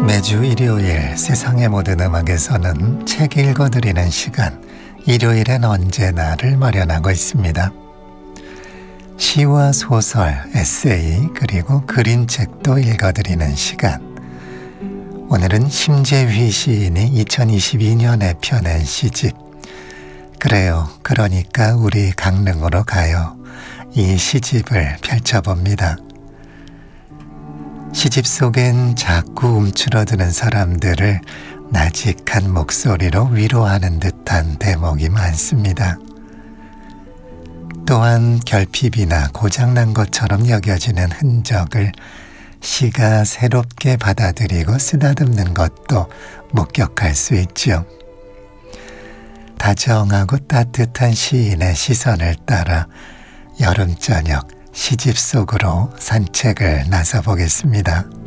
매주 일요일 세상의 모든 음악에서는 책 읽어드리는 시간, 일요일엔 언제나를 마련하고 있습니다. 시와 소설, 에세이, 그리고 그림책도 읽어드리는 시간. 오늘은 심재휘 시인이 2022년에 펴낸 시집 그래요, 그러니까 우리 강릉으로 가요. 이 시집을 펼쳐봅니다. 시집 속엔 자꾸 움츠러드는 사람들을 나직한 목소리로 위로하는 듯한 대목이 많습니다. 또한 결핍이나 고장난 것처럼 여겨지는 흔적을 시가 새롭게 받아들이고 쓰다듬는 것도 목격할 수 있죠. 다정하고 따뜻한 시인의 시선을 따라 여름 저녁 시집 속으로 산책을 나서 보겠습니다.